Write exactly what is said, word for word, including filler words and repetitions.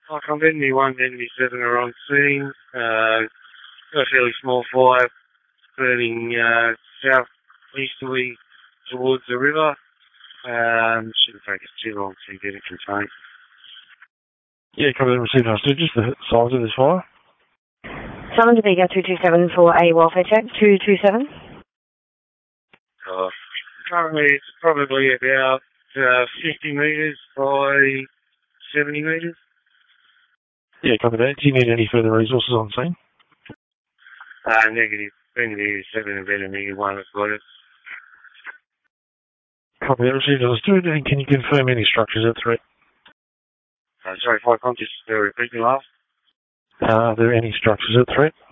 I come in, me one, then me seven are on scene. Uh, got a fairly small fire burning uh, south easterly towards the river. Um, shouldn't take us too long to get it contained. Yeah, copy that, received understood. Just the size of this fire. Summon to Bega two two seven for a welfare check. two two seven. Uh, currently it's probably about uh, fifty metres by seventy metres. Yeah, copy that. Do you need any further resources on scene? Uh, negative. Been negative seven and been a negative one has got it. Copy that, received understood. And can you confirm any structures at threat? Uh, sorry, if I can't just uh, repeat the last. Uh, are there any structures at threat?